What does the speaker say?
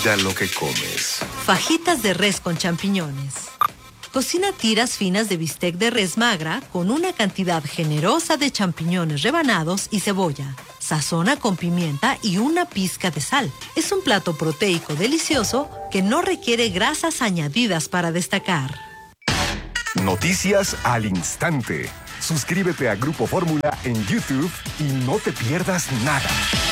Cuida lo que comes. Fajitas de res con champiñones. Cocina tiras finas de bistec de res magra con una cantidad generosa de champiñones rebanados y cebolla. Sazona con pimienta y una pizca de sal. Es un plato proteico delicioso que no requiere grasas añadidas para destacar. Noticias al instante. Suscríbete a Grupo Fórmula en YouTube y no te pierdas nada.